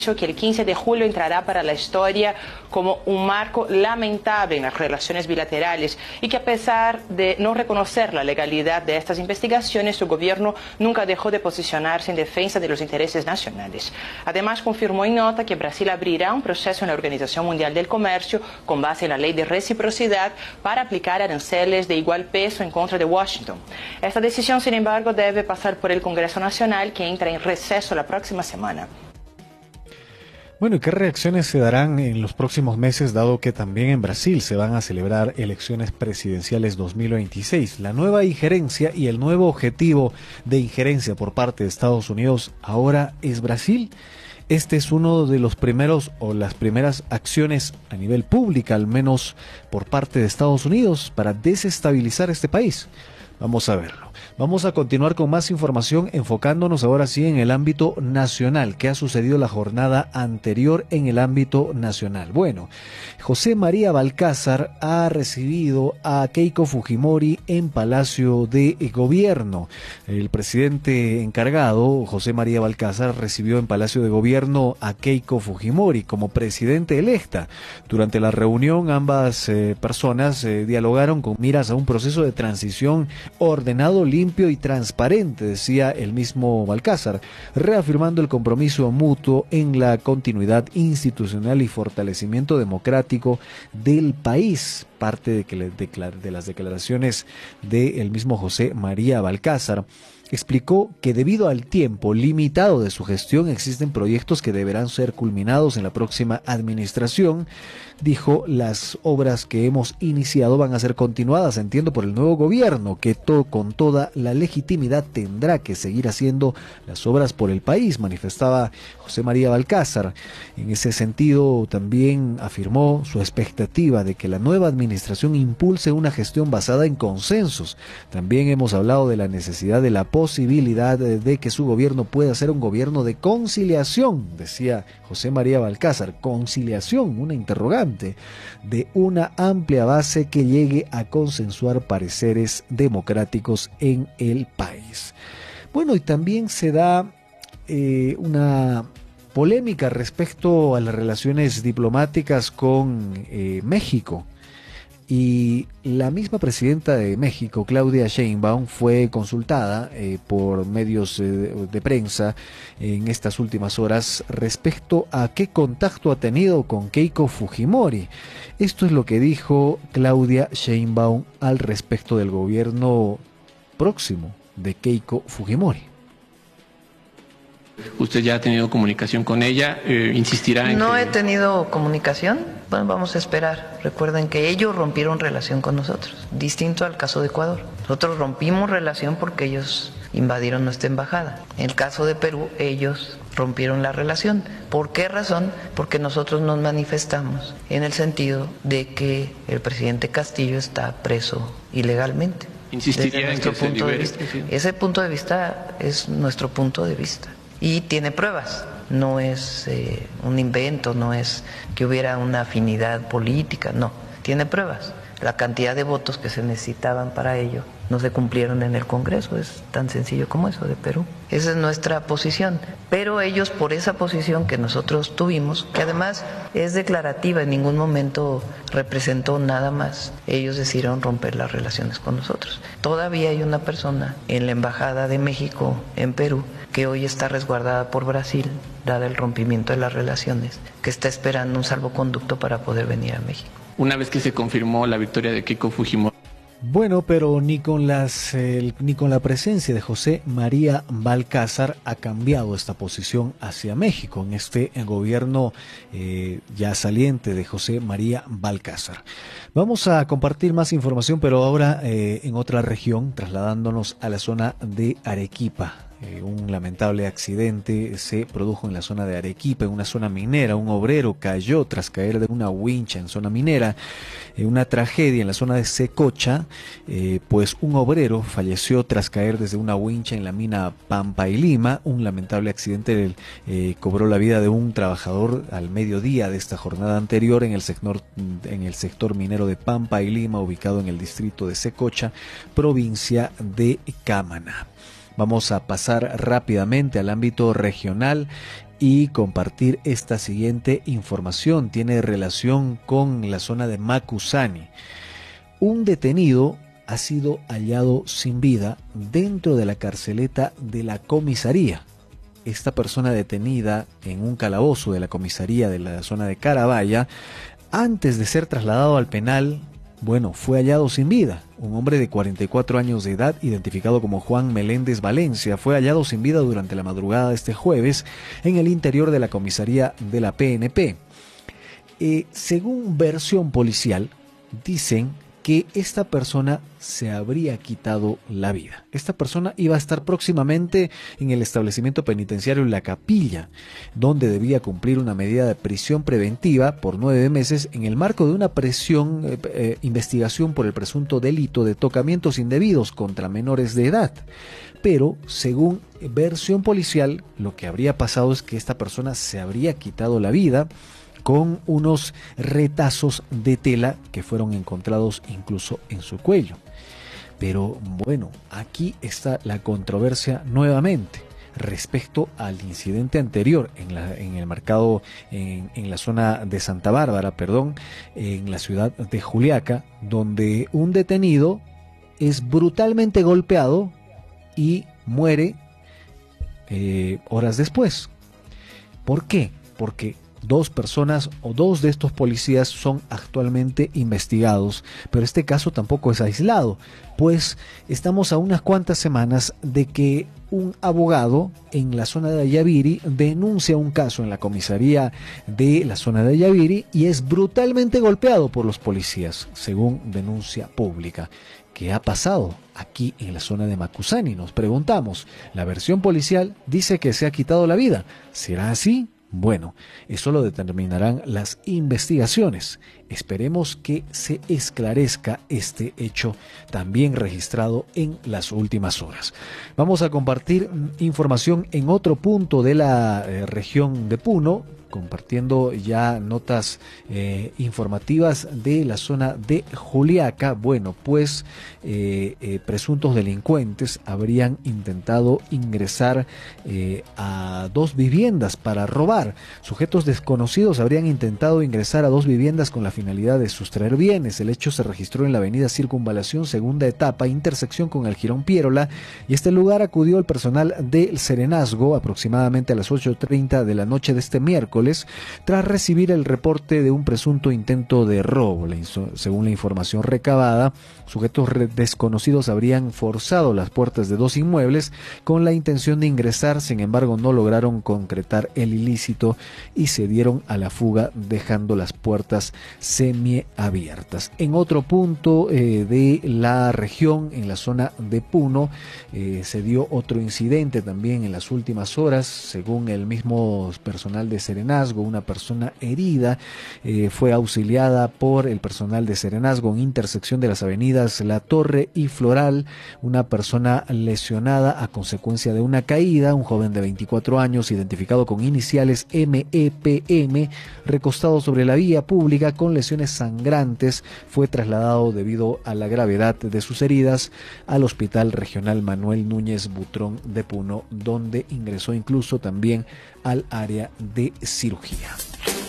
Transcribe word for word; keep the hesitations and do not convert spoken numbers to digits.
que el quince de julio entrará para la historia como un marco lamentable en las relaciones bilaterales y que a pesar de no reconocer la legalidad de estas investigaciones, su gobierno nunca dejó de posicionarse en defensa de los intereses nacionales. Además, confirmó en nota que Brasil abrirá un proceso en la Organización Mundial del Comercio con base en la ley de reciprocidad para aplicar aranceles de igual peso en contra de Washington. Esta decisión, sin embargo, debe pasar por el Congreso Nacional, que entra en receso la próxima semana. Bueno, ¿y qué reacciones se darán en los próximos meses, dado que también en Brasil se van a celebrar elecciones presidenciales dos mil veintiséis? La nueva injerencia y el nuevo objetivo de injerencia por parte de Estados Unidos ahora es Brasil. Este es uno de los primeros o las primeras acciones a nivel público, al menos por parte de Estados Unidos, para desestabilizar este país. Vamos a verlo. Vamos a continuar con más información, enfocándonos ahora sí en el ámbito nacional. ¿Qué ha sucedido la jornada anterior en el ámbito nacional? Bueno, José María Balcázar ha recibido a Keiko Fujimori en Palacio de Gobierno. El presidente encargado, José María Balcázar, recibió en Palacio de Gobierno a Keiko Fujimori como presidente electa. Durante la reunión, ambas eh, personas eh, dialogaron con miras a un proceso de transición ordenado, limpio y transparente, decía el mismo Balcázar, reafirmando el compromiso mutuo en la continuidad institucional y fortalecimiento democrático del país. Parte de, que le declar, de las declaraciones del mismo José María Balcázar. Explicó que debido al tiempo limitado de su gestión existen proyectos que deberán ser culminados en la próxima administración. Dijo, las obras que hemos iniciado van a ser continuadas, entiendo, por el nuevo gobierno, que todo, con toda la legitimidad tendrá que seguir haciendo las obras por el país, manifestaba José María Balcázar. En ese sentido, también afirmó su expectativa de que la nueva administración impulse una gestión basada en consensos. También hemos hablado de la necesidad de la posibilidad de, de que su gobierno pueda ser un gobierno de conciliación, decía José María Balcázar. Conciliación, una interrogante, de una amplia base que llegue a consensuar pareceres democráticos en el país. Bueno, y también se da eh, una polémica respecto a las relaciones diplomáticas con eh, México. Y la misma presidenta de México, Claudia Sheinbaum, fue consultada eh, por medios eh, de prensa en estas últimas horas respecto a qué contacto ha tenido con Keiko Fujimori. Esto es lo que dijo Claudia Sheinbaum al respecto del gobierno próximo de Keiko Fujimori. ¿Usted ya ha tenido comunicación con ella? Eh, ¿Insistirá en No que... he tenido comunicación. Bueno, vamos a esperar. Recuerden que ellos rompieron relación con nosotros, distinto al caso de Ecuador. Nosotros rompimos relación porque ellos invadieron nuestra embajada. En el caso de Perú, ellos rompieron la relación. ¿Por qué razón? Porque nosotros nos manifestamos en el sentido de que el presidente Castillo está preso ilegalmente. ¿Insistiría en que se libere? Sí. Ese punto de vista es nuestro punto de vista. Y tiene pruebas, no es eh, un invento, no es que hubiera una afinidad política, no, tiene pruebas. La cantidad de votos que se necesitaban para ello no se cumplieron en el Congreso, es tan sencillo como eso, de Perú. Esa es nuestra posición, pero ellos, por esa posición que nosotros tuvimos, que además es declarativa, en ningún momento representó nada más, ellos decidieron romper las relaciones con nosotros. Todavía hay una persona en la Embajada de México en Perú que hoy está resguardada por Brasil, dada el rompimiento de las relaciones, que está esperando un salvoconducto para poder venir a México. Una vez que se confirmó la victoria de Keiko Fujimori. Bueno, pero ni con las eh, ni con la presencia de José María Balcázar ha cambiado esta posición hacia México en este gobierno eh, ya saliente de José María Balcázar. Vamos a compartir más información, pero ahora eh, en otra región, trasladándonos a la zona de Arequipa. Eh, un lamentable accidente se produjo en la zona de Arequipa, en una zona minera. Un obrero cayó tras caer de una wincha en zona minera. Eh, una tragedia en la zona de Secocha, eh, pues un obrero falleció tras caer desde una wincha en la mina Pampa y Lima. Un lamentable accidente eh, cobró la vida de un trabajador al mediodía de esta jornada anterior en el sector, en el sector minero de Pampa y Lima, ubicado en el distrito de Secocha, provincia de Camaná. Vamos a pasar rápidamente al ámbito regional y compartir esta siguiente información. Tiene relación con la zona de Macusani. Un detenido ha sido hallado sin vida dentro de la carceleta de la comisaría. Esta persona detenida en un calabozo de la comisaría de la zona de Carabaya, antes de ser trasladado al penal, bueno, fue hallado sin vida. Un hombre de cuarenta y cuatro años de edad, identificado como Juan Meléndez Valencia, fue hallado sin vida durante la madrugada de este jueves en el interior de la comisaría de la P N P. Eh, según versión policial, dicen que esta persona se habría quitado la vida. Esta persona iba a estar próximamente en el establecimiento penitenciario La Capilla, donde debía cumplir una medida de prisión preventiva por nueve meses en el marco de una presión, eh, eh, investigación por el presunto delito de tocamientos indebidos contra menores de edad. Pero, según versión policial, lo que habría pasado es que esta persona se habría quitado la vida con unos retazos de tela que fueron encontrados incluso en su cuello. Pero bueno, aquí está la controversia nuevamente respecto al incidente anterior en, la, en el mercado, en, en la zona de Santa Bárbara, perdón, en la ciudad de Juliaca, donde un detenido es brutalmente golpeado y muere eh, horas después. ¿Por qué? Porque dos personas o dos de estos policías son actualmente investigados, pero este caso tampoco es aislado, pues estamos a unas cuantas semanas de que un abogado en la zona de Ayaviri denuncia un caso en la comisaría de la zona de Ayaviri y es brutalmente golpeado por los policías, según denuncia pública. ¿Qué ha pasado aquí en la zona de Macusani? Nos preguntamos. La versión policial dice que se ha quitado la vida. ¿Será así? Bueno, eso lo determinarán las investigaciones. Esperemos que se esclarezca este hecho también registrado en las últimas horas. Vamos a compartir información en otro punto de la eh, región de Puno, compartiendo ya notas eh, informativas de la zona de Juliaca. Bueno, pues eh, eh, presuntos delincuentes habrían intentado ingresar eh, a dos viviendas para robar. Sujetos desconocidos habrían intentado ingresar a dos viviendas con la finalidad de sustraer bienes. El hecho se registró en la avenida Circunvalación, segunda etapa, intersección con el Jirón Piérola, y a este lugar acudió el personal del Serenazgo aproximadamente a las ocho treinta de la noche de este miércoles, tras recibir el reporte de un presunto intento de robo. Según la información recabada, sujetos desconocidos habrían forzado las puertas de dos inmuebles con la intención de ingresar, sin embargo no lograron concretar el ilícito y se dieron a la fuga dejando las puertas semiabiertas. En otro punto eh, de la región, en la zona de Puno, eh, se dio otro incidente también en las últimas horas. Según el mismo personal de Serenazgo, una persona herida eh, fue auxiliada por el personal de Serenazgo en intersección de las avenidas La Torre y Floral. Una persona lesionada a consecuencia de una caída, un joven de veinticuatro años identificado con iniciales M E P M, recostado sobre la vía pública con lesiones sangrantes, fue trasladado debido a la gravedad de sus heridas al Hospital Regional Manuel Núñez Butrón de Puno, donde ingresó incluso también al área de cirugía.